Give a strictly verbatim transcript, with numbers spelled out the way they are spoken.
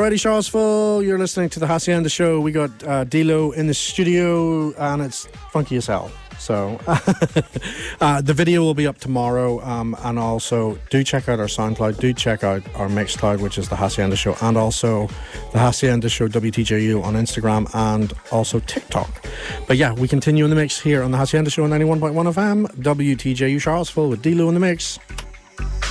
Alrighty, Charlesville, you're listening to the Hacienda Show. We got uh, D-Lo in the studio, and it's funky as hell. So uh, the video will be up tomorrow, um, and also do check out our SoundCloud, do check out our Mixcloud, which is the Hacienda Show, and also the Hacienda Show W T J U on Instagram and also TikTok. But yeah, we continue in the mix here on the Hacienda Show on ninety-one point one F M, W T J U Charlesville with D-Lo in the mix.